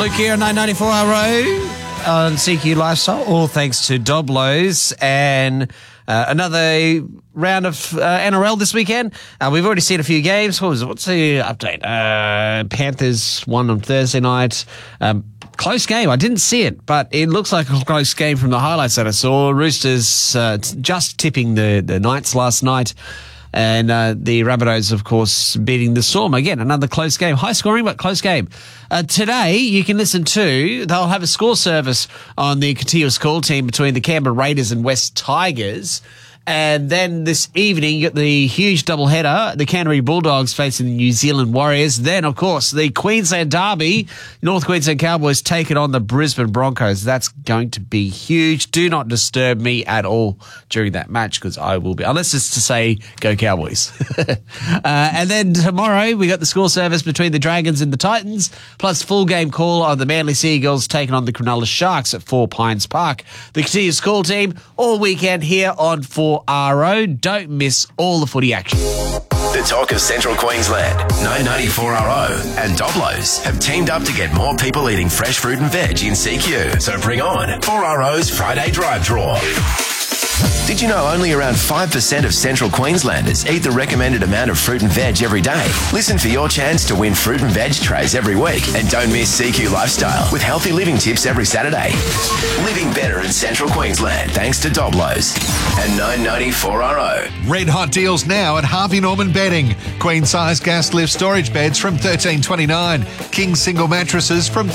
Luke here on 994 RO on CQ Lifestyle, all thanks to Doblos and another round of NRL this weekend. We've already seen a few games. What's the update? Panthers won on Thursday night. Close game. I didn't see it, but it looks like a close game from the highlights that I saw. Roosters just tipping the Knights last night. And the Rabbitohs, of course, beating the Storm. Again, another close game. High scoring, but close game. Today, you can listen to, they'll have a score service on the continuous call team between the Canberra Raiders and West Tigers. And then this evening, you got the huge doubleheader, the Canterbury Bulldogs facing the New Zealand Warriors. Then, of course, the Queensland Derby, North Queensland Cowboys taking on the Brisbane Broncos. That's going to be huge. Do not disturb me at all during that match because I will be, unless it's to say, go Cowboys. And then tomorrow, we got the score service between the Dragons and the Titans, plus full game call on the Manly Seagulls taking on the Cronulla Sharks at 4 Pines Park. The continuous call team all weekend here on 4RO. Don't miss all the footy action. The talk of Central Queensland, 994RO and Doblos have teamed up to get more people eating fresh fruit and veg in CQ. So bring on 4RO's Friday Drive Draw. Did you know only around 5% of Central Queenslanders eat the recommended amount of fruit and veg every day? Listen for your chance to win fruit and veg trays every week. And don't miss CQ Lifestyle with healthy living tips every Saturday. Living better in Central Queensland thanks to Doblos and 994RO. Red hot deals now at Harvey Norman Bedding. Queen size gas lift storage beds from $13.29. King single mattresses from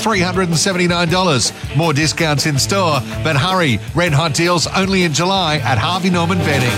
$379. More discounts in store, but hurry, red hot deals only in July at Harvey Norman Bedding.